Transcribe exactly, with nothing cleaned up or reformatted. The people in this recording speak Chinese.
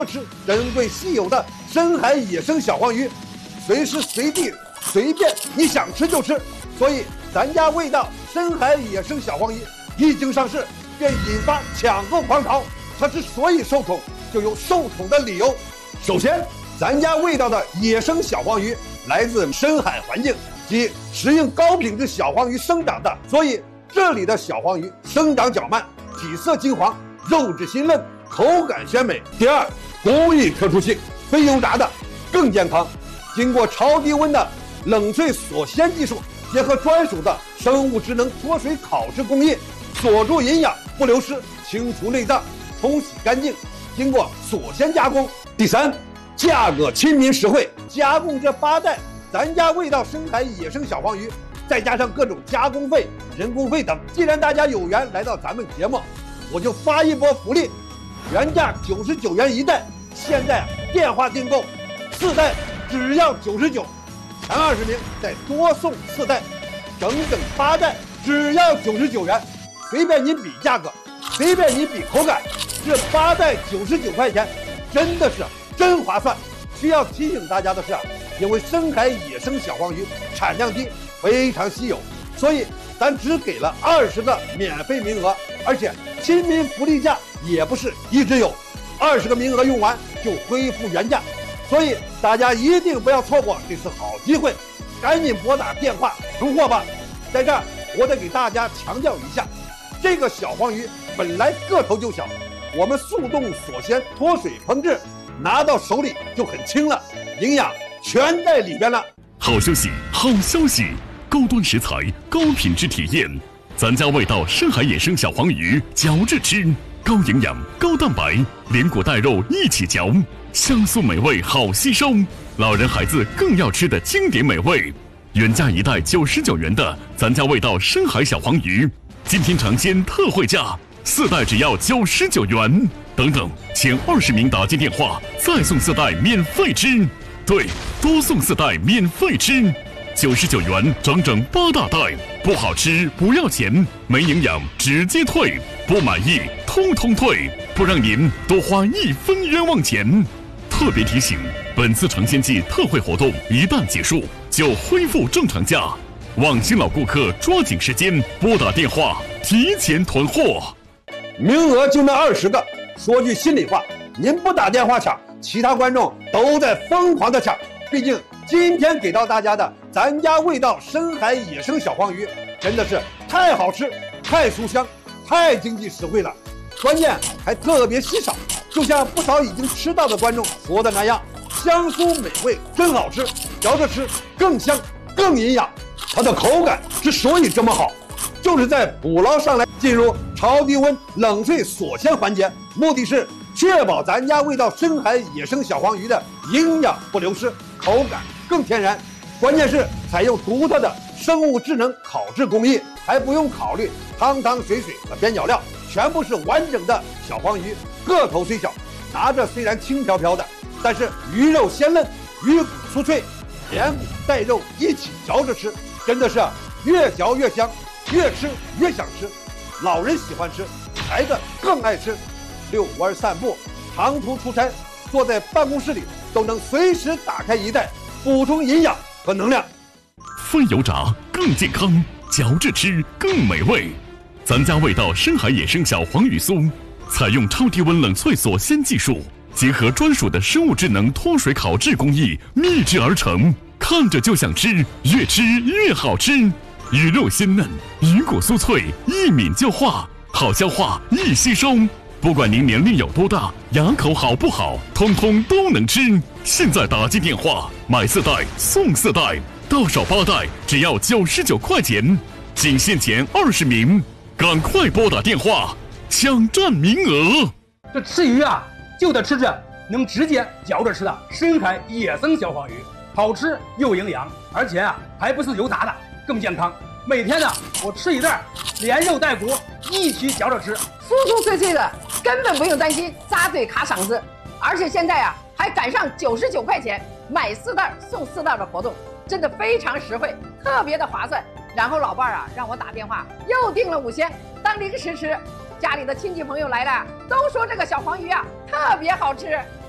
吃珍贵稀有的深海野生小黄鱼，随时随地随便你想吃就吃。所以咱家味道深海野生小黄鱼一经上市，便引发抢购狂潮。它之所以受宠，就有受宠的理由。首先，咱家味道的野生小黄鱼来自深海环境，即适应高品质小黄鱼生长的，所以这里的小黄鱼生长较慢，体色金黄，肉质鲜嫩，口感鲜美。第二，工艺特殊性，非油炸的更健康，经过超低温的冷萃锁鲜技术，结合专属的生物智能脱水烤制工艺，锁住营养不流失，清除内脏，冲洗干净，经过锁鲜加工。第三，价格亲民实惠，加工这八袋咱家味道深海野生小黄鱼，再加上各种加工费、人工费等。既然大家有缘来到咱们节目，我就发一波福利，原价九十九元一袋，现在电话订购四袋只要九十九，前二十名再多送四袋，整整八袋只要九十九元，随便你比价格，随便你比口感，这八袋九十九块钱真的是真划算。需要提醒大家的是，因为深海野生小黄鱼产量低，非常稀有，所以咱只给了二十个免费名额，而且亲民福利价也不是一直有，二十个名额用完就恢复原价，所以大家一定不要错过这次好机会，赶紧拨打电话囤货吧。在这儿我得给大家强调一下，这个小黄鱼本来个头就小，我们速冻锁鲜脱水烹制，拿到手里就很轻了，营养全在里边了。 好消息，好消息！高端食材，高品质体验，咱家味道深海野生小黄鱼，嚼着吃，高营养、高蛋白，连骨带肉一起嚼，香酥美味，好吸收。老人孩子更要吃的经典美味。原价一袋九十九元的咱家味道深海小黄鱼，今天尝鲜特惠价，四袋只要九十九元。等等，前二十名打进电话，再送四袋免费吃。对，多送四袋免费吃，九十九元整整八大袋，不好吃不要钱，没营养直接退，不满意通通退，不让您多花一分冤枉钱。特别提醒，本次尝鲜季特惠活动一旦结束，就恢复正常价，望新老顾客抓紧时间拨打电话提前囤货。 名额就那二十个，说句心里话，您不打电话抢，其他观众都在疯狂的抢。毕竟今天给到大家的咱家味道深海野生小黄鱼真的是太好吃、太酥香、太经济实惠了，关键还特别稀少。就像不少已经吃到的观众说的那样，香酥美味，真好吃，嚼着吃更香更营养。它的口感之所以这么好，就是在捕捞上来进入超低温冷萃锁鲜环节，目的是确保咱家味道深海野生小黄鱼的营养不流失，口感更天然。关键是采用独特的生物智能烤制工艺，还不用考虑汤汤水水和边角料，全部是完整的小黄鱼，个头虽小，拿着虽然轻飘飘的，但是鱼肉鲜嫩，鱼骨酥脆，连骨带肉一起嚼着吃，真的是越嚼越香，越吃越想吃。老人喜欢吃，孩子更爱吃。遛弯散步，长途出差，坐在办公室里都能随时打开一袋，补充营养和能量。 非油炸更健康，嚼着吃更美味。咱家味道深海野生小黄鱼酥，采用超低温冷萃锁鲜技术，结合专属的生物智能脱水烤制工艺秘制而成，看着就想吃，越吃越好吃。鱼肉鲜嫩，鱼骨酥脆，一抿就化，好消化，易吸收。不管您年龄有多大，牙口好不好，通通都能吃。现在打进电话，买四袋送四袋，到手八袋只要九十九块钱，仅限前二十名，赶快拨打电话抢占名额。 这吃鱼啊，就得吃这能直接嚼着吃的深海野生小黄鱼，好吃又营养，而且啊还不是油炸的，更健康。每天呢，我吃一袋，连肉带骨一起嚼着吃， 酥酥脆脆的，根本不用担心扎嘴卡嗓子。而且现在啊，还赶上九十九块钱买四袋送四袋的活动，真的非常实惠，特别的划算。然后老伴儿啊，让我打电话又订了五鲜当零食吃，家里的亲戚朋友来了，都说这个小黄鱼啊特别好吃。